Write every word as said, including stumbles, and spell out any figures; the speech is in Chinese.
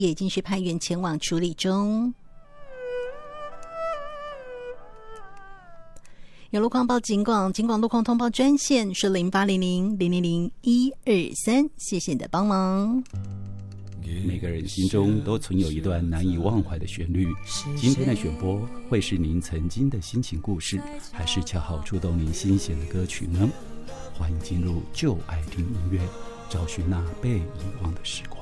也已经是派员前往处理中。有路况报警广，警广路况通报专线是零八零零零零零一二三，谢谢你的帮忙。 每个人心中都存有一段难以忘怀的旋律，今天的选播会是您曾经的心情故事，还是恰好触动您心弦的歌曲呢？欢迎进入就爱听音乐，找寻那被遗忘的时光。